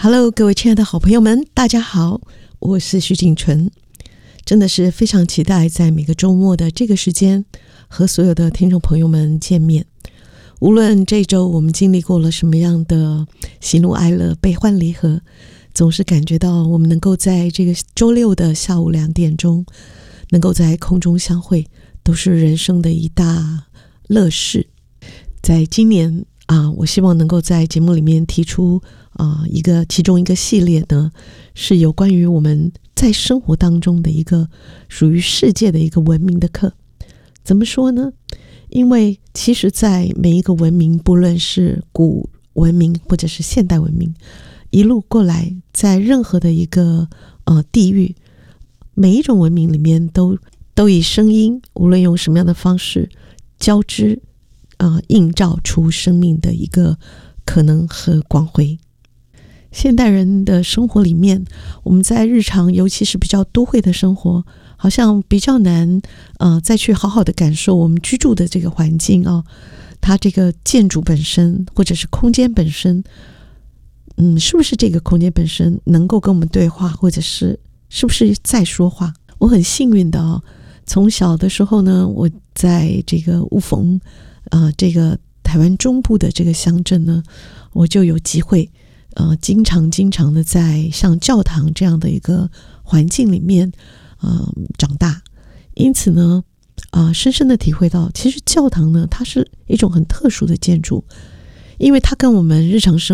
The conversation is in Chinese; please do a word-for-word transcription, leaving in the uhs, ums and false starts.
Hello， 各位亲爱的好朋友们，大家好，我是徐景纯。真的是非常期待在每个周末的这个时间和所有的听众朋友们见面。无论这周我们经历过了什么样的喜怒哀乐、悲欢离合，总是感觉到我们能够在这个周六的下午两点钟能够在空中相会，都是人生的一大乐事。在今年啊，我希望能够在节目里面提出啊一个其中一个系列呢，是有关于我们在生活当中的一个属于世界的一个文明的课。怎么说呢？因为其实在每一个文明，不论是古文明或者是现代文明，一路过来，在任何的一个呃地域，每一种文明里面都都以声音，无论用什么样的方式交织呃，映照出生命的一个可能和光辉。现代人的生活里面，我们在日常尤其是比较都会的生活，好像比较难呃，再去好好的感受我们居住的这个环境啊，它这个建筑本身或者是空间本身，嗯，是不是这个空间本身能够跟我们对话，或者是是不是在说话。我很幸运的啊，从小的时候呢，我在这个雾峰呃，这个台湾中部的这个乡镇呢，我就有机会呃，经常经常的在像教堂这样的一个环境里面呃长大。因此呢呃，深深的体会到，其实教堂呢，它是一种很特殊的建筑，因为它跟我们日常生